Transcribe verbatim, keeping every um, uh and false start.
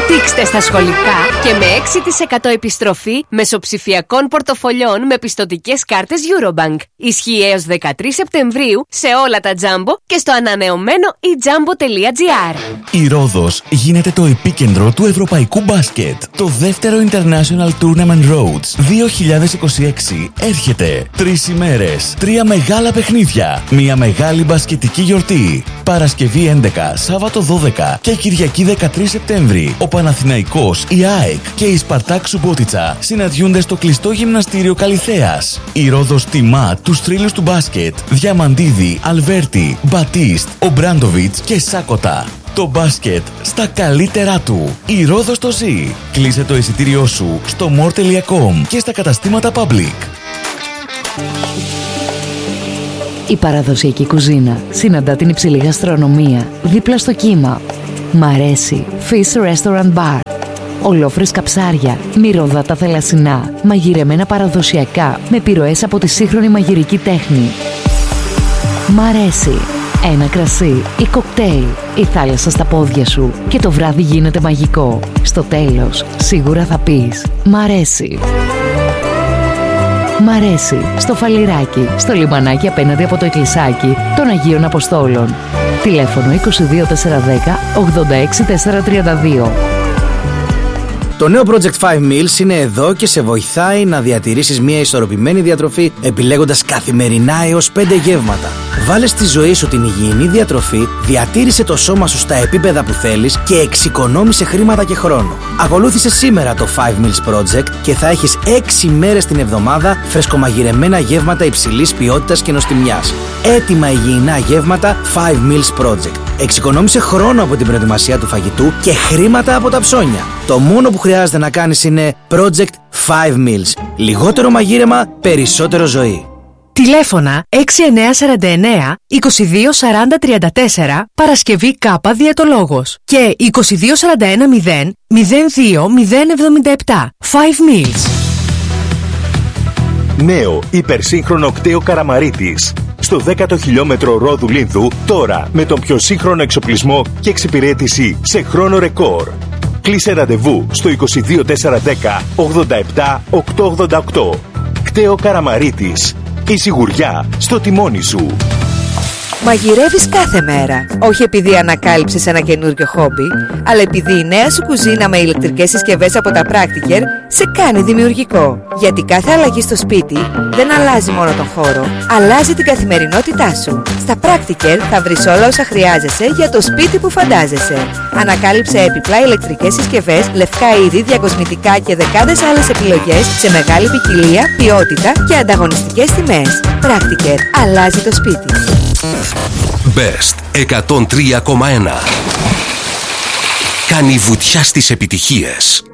Δείξτε στα σχολικά και με έξι τοις εκατό επιστροφή μεσοψηφιακών πορτοφολιών με πιστωτικές κάρτες Eurobank. Ισχύει έως δεκατρείς Σεπτεμβρίου σε όλα τα Jumbo και στο ανανεωμένο e jumbo τελεία gr. Η Ρόδος γίνεται το επίκεντρο του ευρωπαϊκού μπάσκετ. Το δεύτερο International Tournament Roads δύο χιλιάδες είκοσι έξι έρχεται. Τρεις ημέρες, τρία μεγάλα παιχνίδια, μια μεγάλη μπασκετική γιορτή. Παρασκευή έντεκα, Σάββατο δώδεκα και Κυριακή δεκατρείς Σεπτέμβρη. Ο Παναθηναϊκός, η ΑΕΚ και η Σπαρτάκ Σουμπότιτσα συναντιούνται στο κλειστό γυμναστήριο Καλιθέας. Η Ρόδος τιμά τους θρύλους του μπάσκετ Διαμαντίδη, Αλβέρτη, Μπατίστ, Ομπράντοβιτς και Σάκοτα. Το μπάσκετ στα καλύτερά του. Η Ρόδος το ζει. Κλείσε το εισιτήριό σου στο μορ τελεία κομ και στα καταστήματα Public. Η παραδοσιακή κουζίνα συναντά την υψηλή γαστρονομία δίπλα στο κύμα. Μ' αρέσει Fish Restaurant Bar. Ολόφρεσκα ψάρια, μυρωδάτα θαλασσινά, μαγειρεμένα παραδοσιακά με επιρροές από τη σύγχρονη μαγειρική τέχνη. Μ' αρέσει ένα κρασί ή κοκτέιλ, η θάλασσα στα πόδια σου και το βράδυ γίνεται μαγικό. Στο τέλος σίγουρα θα πεις μ' αρέσει. Μ' αρέσει στο Φαλιράκι, στο λιμανάκι απέναντι από το εκκλησάκι των Αγίων Αποστόλων. Τηλέφωνο είκοσι δύο τετρακόσια δέκα ογδόντα έξι τετρακόσια τριάντα δύο. Το νέο Project Five Meals είναι εδώ και σε βοηθάει να διατηρήσεις μια ισορροπημένη διατροφή επιλέγοντας καθημερινά έως πέντε γεύματα. Βάλε στη ζωή σου την υγιεινή διατροφή, διατήρησε το σώμα σου στα επίπεδα που θέλεις και εξοικονόμησε χρήματα και χρόνο. Ακολούθησε σήμερα το Five Meals Project και θα έχεις έξι μέρες την εβδομάδα φρεσκομαγειρεμένα γεύματα υψηλής ποιότητας και νοστιμιάς. Έτοιμα υγιεινά γεύματα Five Meals Project. Εξοικονόμησε χρόνο από την προετοιμασία του φαγητού και χρήματα από τα ψώνια. Το μόνο που χρειάζεται να κάνεις είναι Project Five Meals. Λιγότερο μαγείρεμα, περισσότερο ζωή. Τηλέφωνα έξι εννιά τέσσερα εννιά είκοσι δύο σαράντα τριάντα τέσσερα Παρασκευή Κάπα Διαιτολόγος και είκοσι δύο σαράντα ένα μηδέν μηδέν δύο μηδέν εβδομήντα επτά. Five Meals. Νέο υπερσύγχρονο κτέο Καραμαρίτης. Στο δέκατο χιλιόμετρο Ρόδου Λίνδου, τώρα με τον πιο σύγχρονο εξοπλισμό και εξυπηρέτηση σε χρόνο ρεκόρ. Κλείσε ραντεβού στο είκοσι δύο τετρακόσια δέκα ογδόντα επτά οκτακόσια ογδόντα οκτώ. Κτέο Καραμαρίτης. Η σιγουριά στο τιμόνι σου. Μαγειρεύεις κάθε μέρα, όχι επειδή ανακάλυψες ένα καινούριο χόμπι, αλλά επειδή η νέα σου κουζίνα με ηλεκτρικές συσκευές από τα Practiker σε κάνει δημιουργικό. Γιατί κάθε αλλαγή στο σπίτι δεν αλλάζει μόνο τον χώρο, αλλάζει την καθημερινότητά σου. Στα Practiker θα βρεις όλα όσα χρειάζεσαι για το σπίτι που φαντάζεσαι. Ανακάλυψε επιπλά ηλεκτρικές συσκευές, λευκά είδη, διακοσμητικά και δεκάδες άλλες επιλογές σε μεγάλη ποικιλία, ποιότητα και ανταγωνιστικές τιμές. Practiker. Αλλάζει το σπίτι. Best εκατόν τρία κόμμα ένα. Κάνει βουτιά στις επιτυχίες.